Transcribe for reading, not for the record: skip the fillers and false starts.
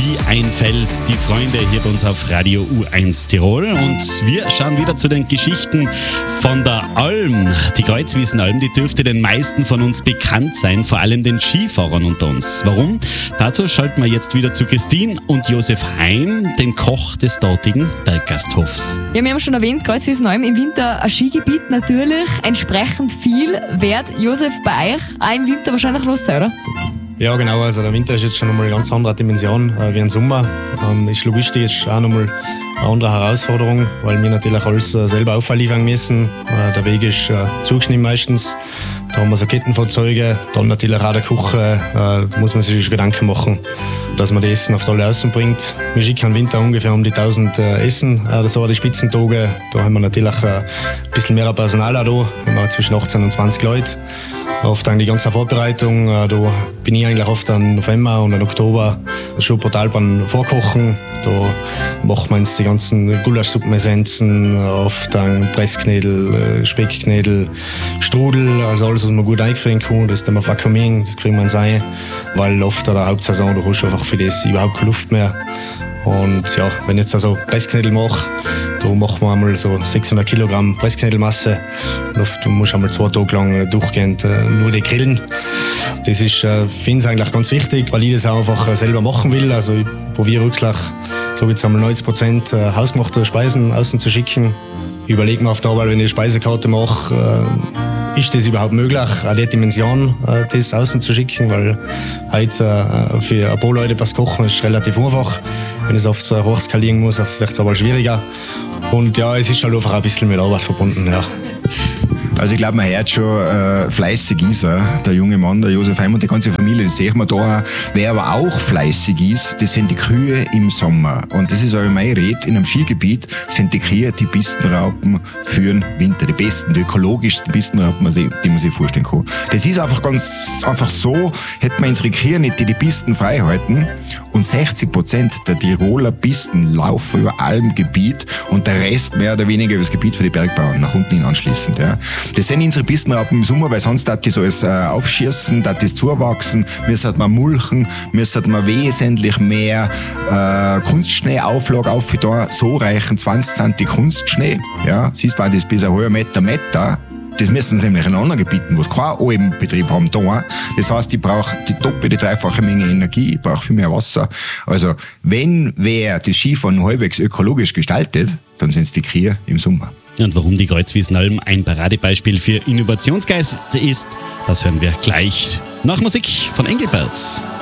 wie ein Fels, die Freunde hier bei uns auf Radio U1 Tirol. Und wir schauen wieder zu den Geschichten von der Alm. Die Kreuzwiesenalm, die dürfte den meisten von uns bekannt sein, vor allem den Skifahrern unter uns. Warum? Dazu schalten wir jetzt wieder zu Christine und Josef Heim, den Koch des dortigen Berggasthofs. Ja, wir haben schon erwähnt, Kreuzwiesenalm im Winter ein Skigebiet natürlich, entsprechend viel wert. Josef, bei euch auch im Winter wahrscheinlich los sein, oder? Ja, genau. Also der Winter ist jetzt schon einmal eine ganz andere Dimension wie ein Sommer. Ist logistisch jetzt auch nochmal eine andere Herausforderung, weil wir natürlich alles selber aufliefern müssen. Der Weg ist zugeschnitten meistens. Da haben wir so Kettenfahrzeuge, dann natürlich auch der Küche. Da muss man sich Gedanken machen, dass man das Essen auf alle Außen bringt. Wir schicken im Winter ungefähr um die 1000 Essen. Das sind die Spitzentage. Da haben wir natürlich ein bisschen mehr Personal auch da. Wir haben zwischen 18 und 20 Leute. Oft dann die ganze Vorbereitung, da bin ich eigentlich oft im November und im Oktober schon brutal beim Vorkochen. Da macht man jetzt die ganzen Gulaschsuppenessenzen, oft dann Pressknädel, Speckknädel, Strudel, also alles, was man gut einfrieren kann. Das ist dann vakuumieren, das kriegen wir ins Ei, weil oft an der Hauptsaison, da hast du einfach für das überhaupt keine Luft mehr. Und ja, wenn ich jetzt also Pressknädel mache, da machen wir einmal so 600 Kilogramm Pressknädelmasse. Und oft musst du einmal 2 Tage lang durchgehend nur die grillen. Das ist, finde ich eigentlich ganz wichtig, weil ich das auch einfach selber machen will. Also ich probiere wirklich, so jetzt einmal 90% hausgemachte Speisen außen zu schicken. Ich überlege mir oft auch, weil wenn ich eine Speisekarte mache, ist das überhaupt möglich, auch die Dimension das außen zu schicken, weil heute für ein paar Leute was kochen ist relativ einfach. Wenn es oft hochskalieren muss, vielleicht ist es aber schwieriger. Und ja, es ist halt einfach ein bisschen mit Arbeit verbunden, ja. Also ich glaube, man hört schon, fleißig ist er, der junge Mann, der Josef Heim und die ganze Familie, das sehen wir da. Wer aber auch fleißig ist, das sind die Kühe im Sommer. Und das ist auch meine Rede, in einem Skigebiet sind die Kühe die Pistenraupen für den Winter. Die besten, die ökologischsten Pistenraupen, die man sich vorstellen kann. Das ist einfach ganz einfach so, hätte man unsere Kühe nicht die Pisten frei halten und 60% der Tiroler Pisten laufen über Almgebiet und der Rest mehr oder weniger über das Gebiet für die Bergbauern nach unten hin anschließend. Ja. Das sind unsere Pistenraupen im Sommer, weil sonst darf das alles aufschießen, darf das zuwachsen, müssen wir mulchen, müssen wir wesentlich mehr Kunstschneeauflage aufgetan. So reichen 20 cm Kunstschnee. Ja, siehst du, das bis ein halber Meter. Das müssen sie nämlich in anderen Gebieten, wo sie keinen Almbetrieb haben, da. Das heißt, ich brauche die doppelte, dreifache Menge Energie, ich brauche viel mehr Wasser. Also, wenn wer das Skifahren halbwegs ökologisch gestaltet, dann sind es die Kühe im Sommer. Und warum die Kreuzwiesenalm ein Paradebeispiel für Innovationsgeist ist, das hören wir gleich nach Musik von Engelberts.